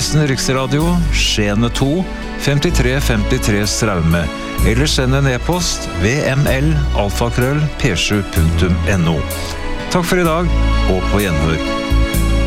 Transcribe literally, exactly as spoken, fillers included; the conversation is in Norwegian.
Hilsen Riksradio, Skjene to, femtitre femtitre Straume, eller send en e-post vml alfakrøll p sju punktum no. Takk for i dag, og på gjenhør.